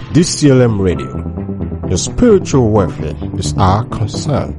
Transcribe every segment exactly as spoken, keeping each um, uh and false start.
D C L M Radio. Your spiritual welfare is our concern.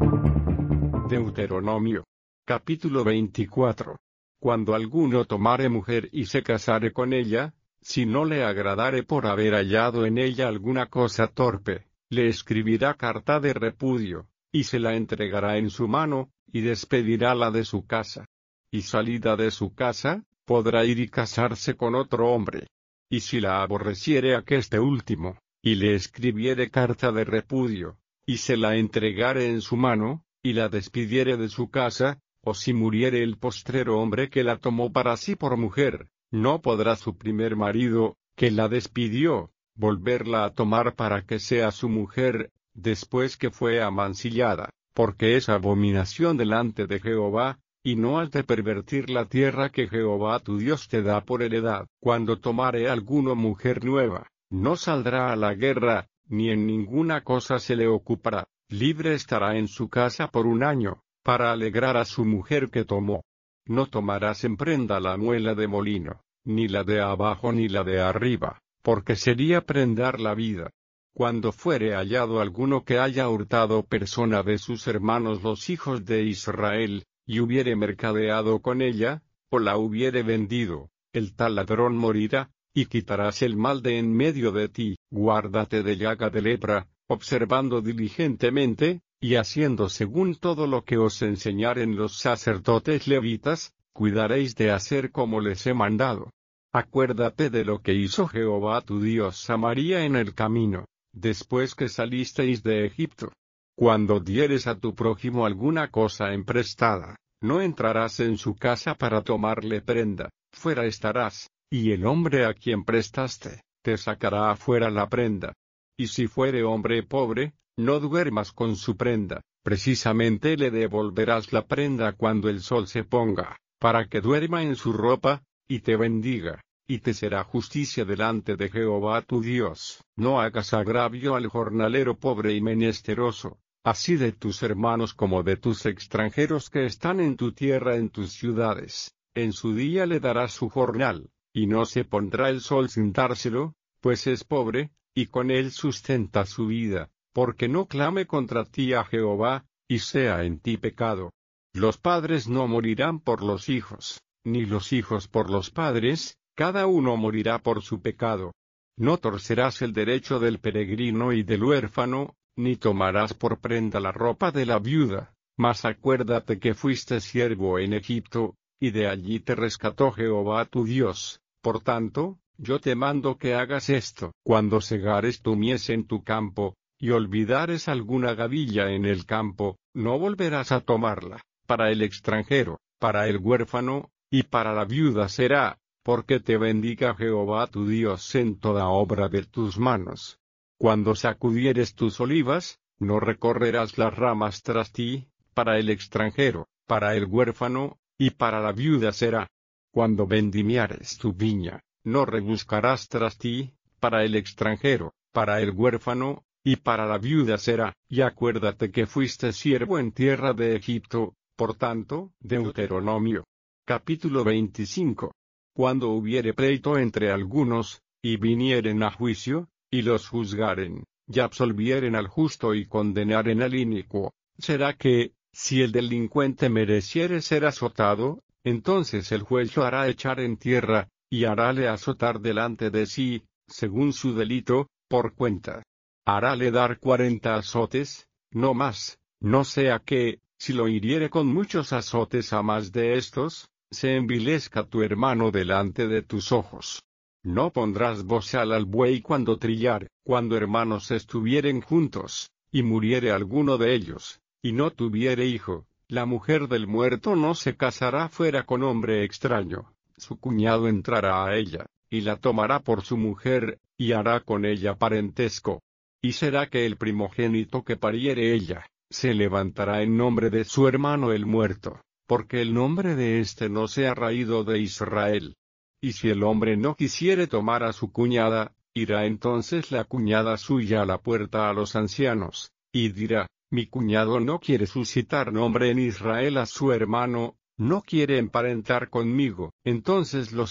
Deuteronomio. Capítulo veinticuatro. Cuando alguno tomare mujer y se casare con ella, si no le agradare por haber hallado en ella alguna cosa torpe, le escribirá carta de repudio, y se la entregará en su mano, y despedirála de su casa. Y salida de su casa, podrá ir y casarse con otro hombre. Y si la aborreciere aqueste último, y le escribiere carta de repudio, y se la entregare en su mano, y la despidiere de su casa, o si muriere el postrero hombre que la tomó para sí por mujer, no podrá su primer marido, que la despidió, volverla a tomar para que sea su mujer, después que fue amancillada, porque es abominación delante de Jehová, y no has de pervertir la tierra que Jehová tu Dios te da por heredad. Cuando tomare alguno mujer nueva, no saldrá a la guerra, ni en ninguna cosa se le ocupará, libre estará en su casa por un año, para alegrar a su mujer que tomó. No tomarás en prenda la muela de molino, ni la de abajo ni la de arriba, porque sería prendar la vida. Cuando fuere hallado alguno que haya hurtado persona de sus hermanos los hijos de Israel, y hubiere mercadeado con ella, o la hubiere vendido, el tal ladrón morirá, y quitarás el mal de en medio de ti. Guárdate de llaga de lepra, observando diligentemente, y haciendo según todo lo que os enseñaren los sacerdotes levitas, cuidaréis de hacer como les he mandado. Acuérdate de lo que hizo Jehová tu Dios a María en el camino, después que salisteis de Egipto. Cuando dieres a tu prójimo alguna cosa emprestada, no entrarás en su casa para tomarle prenda, fuera estarás, y el hombre a quien prestaste, te sacará afuera la prenda. Y si fuere hombre pobre, no duermas con su prenda, precisamente le devolverás la prenda cuando el sol se ponga, para que duerma en su ropa, y te bendiga, y te será justicia delante de Jehová tu Dios. No hagas agravio al jornalero pobre y menesteroso, así de tus hermanos como de tus extranjeros que están en tu tierra en tus ciudades. En su día le darás su jornal, y no se pondrá el sol sin dárselo, pues es pobre, y con él sustenta su vida, porque no clame contra ti a Jehová, y sea en ti pecado. Los padres no morirán por los hijos, ni los hijos por los padres, cada uno morirá por su pecado. No torcerás el derecho del peregrino y del huérfano, ni tomarás por prenda la ropa de la viuda, mas acuérdate que fuiste siervo en Egipto, y de allí te rescató Jehová tu Dios. Por tanto, yo te mando que hagas esto. Cuando segares tu mies en tu campo, y olvidares alguna gavilla en el campo, no volverás a tomarla. Para el extranjero, para el huérfano, y para la viuda será, porque te bendiga Jehová tu Dios en toda obra de tus manos. Cuando sacudieres tus olivas, no recorrerás las ramas tras ti, para el extranjero, para el huérfano, y para la viuda será. Cuando vendimiares tu viña, no rebuscarás tras ti, para el extranjero, para el huérfano, y para la viuda será. Y acuérdate que fuiste siervo en tierra de Egipto, por tanto, Deuteronomio. Capítulo veinticinco. Cuando hubiere pleito entre algunos, y vinieren a juicio, y los juzgaren, y absolvieren al justo y condenaren al inicuo, será que, si el delincuente mereciere ser azotado, entonces el juez lo hará echar en tierra, y harále azotar delante de sí, según su delito, por cuenta. Harále dar cuarenta azotes, no más, no sea que, si lo hiriere con muchos azotes a más de estos, se envilezca tu hermano delante de tus ojos. No pondrás bozal al buey cuando trillar, cuando hermanos estuvieren juntos, y muriere alguno de ellos, y no tuviere hijo, la mujer del muerto no se casará fuera con hombre extraño, su cuñado entrará a ella, y la tomará por su mujer, y hará con ella parentesco. Y será que el primogénito que pariere ella, se levantará en nombre de su hermano el muerto, porque el nombre de éste no se ha raído de Israel. Y si el hombre no quisiere tomar a su cuñada, irá entonces la cuñada suya a la puerta a los ancianos, y dirá, mi cuñado no quiere suscitar nombre en Israel a su hermano, no quiere emparentar conmigo. Entonces los